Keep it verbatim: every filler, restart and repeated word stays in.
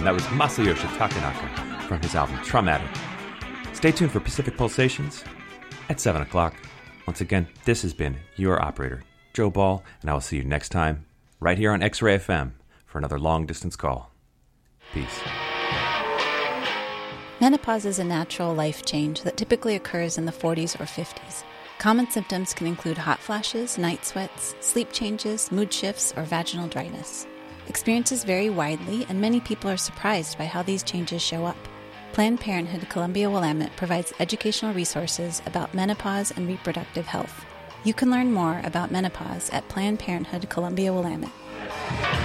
and that was Masayoshi Takanaka from his album Traumatic. Stay tuned for Pacific Pulsations at seven o'clock. Once again, this has been your operator, Joe Ball, and I will see you next time right here on X-Ray F M for another long-distance call. Peace. Menopause is a natural life change that typically occurs in the forties or fifties. Common symptoms can include hot flashes, night sweats, sleep changes, mood shifts, or vaginal dryness. Experiences vary widely, and many people are surprised by how these changes show up. Planned Parenthood Columbia Willamette provides educational resources about menopause and reproductive health. You can learn more about menopause at Planned Parenthood Columbia Willamette.